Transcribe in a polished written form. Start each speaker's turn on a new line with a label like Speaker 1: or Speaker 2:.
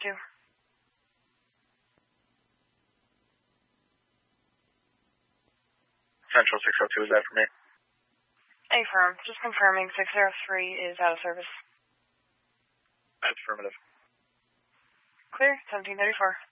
Speaker 1: 1732.
Speaker 2: Central 602, is that for me?
Speaker 1: Affirm. Just confirming 603 is out of service.
Speaker 2: Affirmative.
Speaker 1: Clear, 1734.